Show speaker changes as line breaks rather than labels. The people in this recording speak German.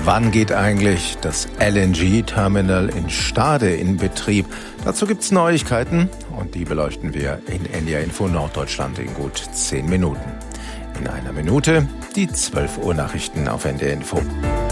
Wann geht eigentlich das LNG-Terminal in Stade in Betrieb? Dazu gibt's Neuigkeiten und die beleuchten wir in NDR Info Norddeutschland in gut 10 Minuten. In einer Minute die 12 Uhr Nachrichten auf NDR Info.